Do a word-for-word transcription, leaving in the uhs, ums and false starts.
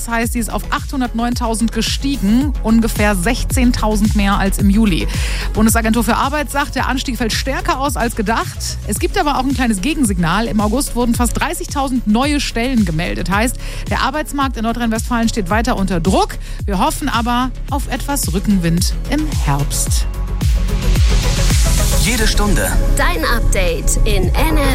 Das heißt, sie ist auf achthundertneuntausend gestiegen, ungefähr sechzehntausend mehr als im Juli. Bundesagentur für Arbeit sagt, der Anstieg fällt stärker aus als gedacht. Es gibt aber auch ein kleines Gegensignal. Im August wurden fast dreißigtausend neue Stellen gemeldet. Heißt, der Arbeitsmarkt in Nordrhein-Westfalen steht weiter unter Druck. Wir hoffen aber auf etwas Rückenwind im Herbst. Jede Stunde Dein Update in N R W.